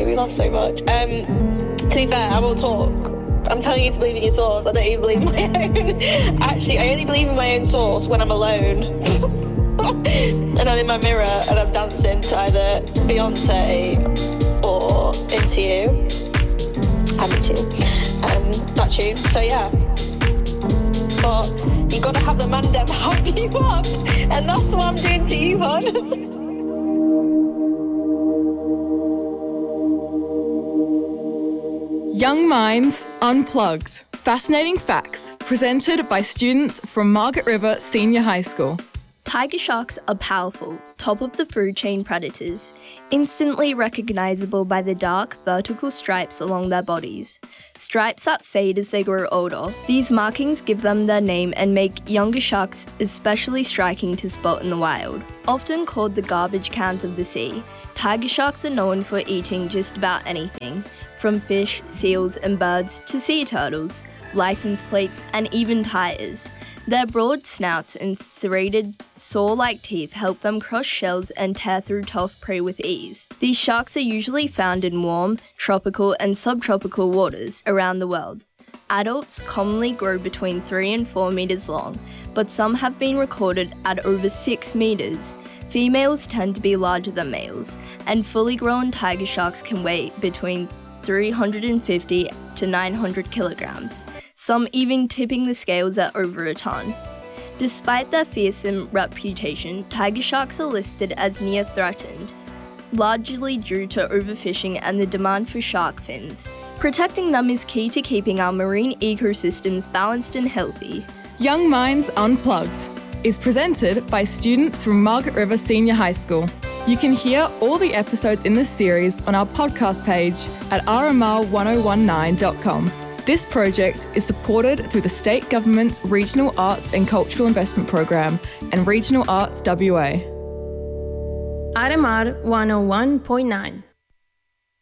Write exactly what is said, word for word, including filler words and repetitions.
made me laugh so much. Um, to be fair, I will talk. I'm telling you to believe in your source. I don't even believe in my own. Actually, I only believe in my own source when I'm alone. And I'm in my mirror and I'm dancing to either Beyonce or Into You. I'm Into You. Um, that tune. So yeah. But you gotta have the man them hype you up. And that's what I'm doing to you, hon. Young Minds Unplugged. Fascinating facts presented by students from Margaret River Senior High School. Tiger sharks are powerful, top-of-the-food chain predators, instantly recognisable by the dark, vertical stripes along their bodies. Stripes that fade as they grow older. These markings give them their name and make younger sharks especially striking to spot in the wild. Often called the garbage cans of the sea, tiger sharks are known for eating just about anything, from fish, seals and birds to sea turtles, license plates and even tires. Their broad snouts and serrated, saw-like teeth help them crush shells and tear through tough prey with ease. These sharks are usually found in warm, tropical and subtropical waters around the world. Adults commonly grow between three and four metres long, but some have been recorded at over six metres. Females tend to be larger than males, and fully grown tiger sharks can weigh between three hundred fifty to nine hundred kilograms, some even tipping the scales at over a ton. Despite their fearsome reputation, tiger sharks are listed as near threatened, largely due to overfishing and the demand for shark fins. Protecting them is key to keeping our marine ecosystems balanced and healthy. Young Minds Unplugged is presented by students from Margaret River Senior High School. You can hear all the episodes in this series on our podcast page at r m r one oh one nine dot com. This project is supported through the State Government's Regional Arts and Cultural Investment Program and Regional Arts W A. R M R one oh one point nine.